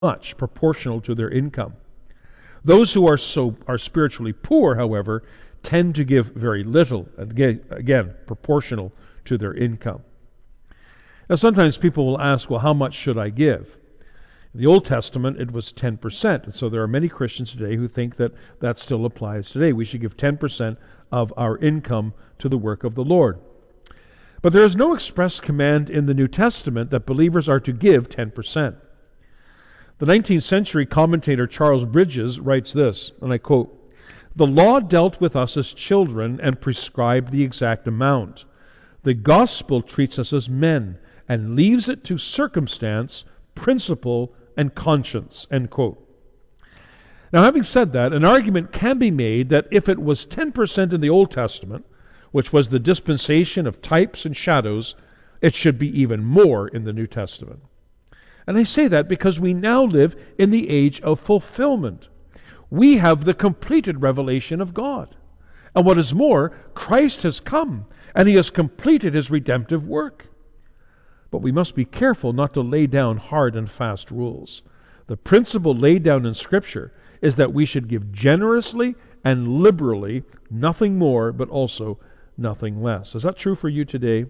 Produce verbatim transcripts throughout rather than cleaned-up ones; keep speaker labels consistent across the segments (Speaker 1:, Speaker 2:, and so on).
Speaker 1: much, proportional to their income. Those who are so are spiritually poor, however, tend to give very little, again, again proportional to their income. Now, sometimes people will ask, well, how much should I give? In the Old Testament, it was ten percent, and so there are many Christians today who think that that still applies today. We should give ten percent of our income to the work of the Lord. But there is no express command in the New Testament that believers are to give ten percent. The nineteenth century commentator Charles Bridges writes this, and I quote, "The law dealt with us as children and prescribed the exact amount. The gospel treats us as men and leaves it to circumstance, principle, and conscience." End quote. Now, having said that, an argument can be made that if it was ten percent in the Old Testament, which was the dispensation of types and shadows, it should be even more in the New Testament. And I say that because we now live in the age of fulfillment. We have the completed revelation of God. And what is more, Christ has come, and He has completed His redemptive work. But we must be careful not to lay down hard and fast rules. The principle laid down in Scripture is that we should give generously and liberally, nothing more, but also nothing less. Is that true for you today?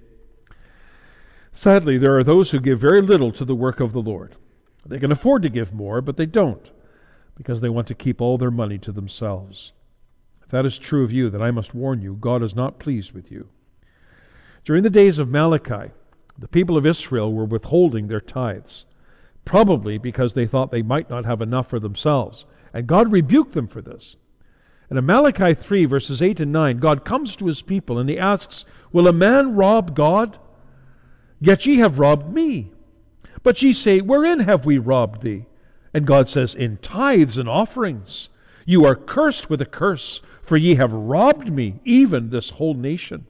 Speaker 1: Sadly, there are those who give very little to the work of the Lord. They can afford to give more, but they don't, because they want to keep all their money to themselves. If that is true of you, then I must warn you, God is not pleased with you. During the days of Malachi, the people of Israel were withholding their tithes, probably because they thought they might not have enough for themselves. And God rebuked them for this. And in Malachi three, verses eight and nine, God comes to His people and He asks, "Will a man rob God? Yet ye have robbed me. But ye say, Wherein have we robbed thee?" And God says, "In tithes and offerings. You are cursed with a curse, for ye have robbed me, even this whole nation."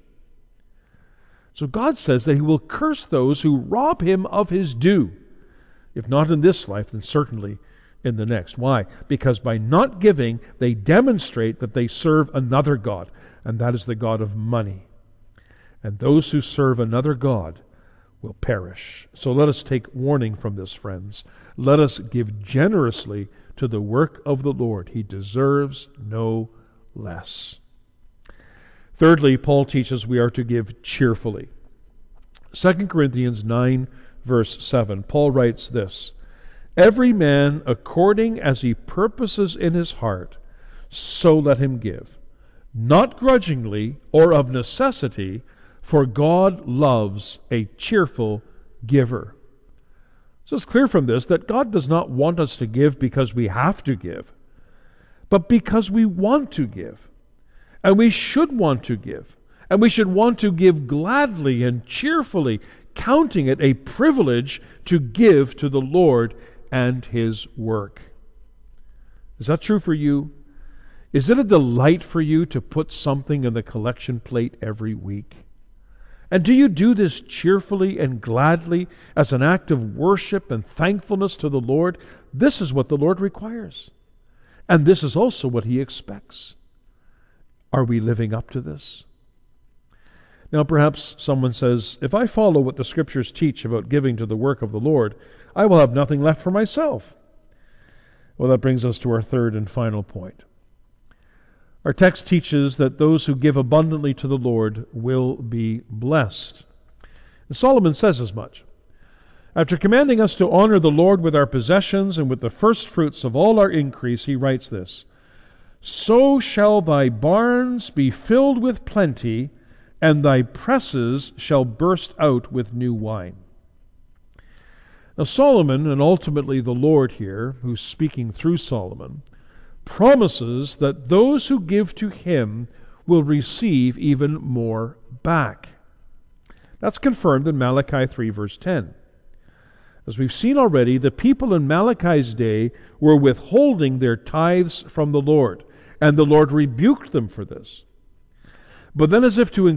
Speaker 1: So God says that He will curse those who rob Him of His due. If not in this life, then certainly in the next. Why? Because by not giving, they demonstrate that they serve another God, and that is the God of money. And those who serve another God will perish. So let us take warning from this, friends. Let us give generously to the work of the Lord. He deserves no less. Thirdly, Paul teaches we are to give cheerfully. Second Corinthians nine, verse seven, Paul writes this, "Every man according as he purposes in his heart, so let him give, not grudgingly or of necessity, for God loves a cheerful giver." So it's clear from this that God does not want us to give because we have to give, but because we want to give. And we should want to give. And we should want to give gladly and cheerfully, counting it a privilege to give to the Lord and His work. Is that true for you? Is it a delight for you to put something in the collection plate every week? And do you do this cheerfully and gladly as an act of worship and thankfulness to the Lord? This is what the Lord requires. And this is also what He expects. Are we living up to this? Now perhaps someone says, if I follow what the Scriptures teach about giving to the work of the Lord, I will have nothing left for myself. Well, that brings us to our third and final point. Our text teaches that those who give abundantly to the Lord will be blessed. And Solomon says as much. After commanding us to honor the Lord with our possessions and with the first fruits of all our increase, he writes this, "So shall thy barns be filled with plenty, and thy presses shall burst out with new wine." Now Solomon, and ultimately the Lord here, who's speaking through Solomon, promises that those who give to Him will receive even more back. That's confirmed in Malachi three, verse ten. As we've seen already, the people in Malachi's day were withholding their tithes from the Lord, and the Lord rebuked them for this. But then, as if to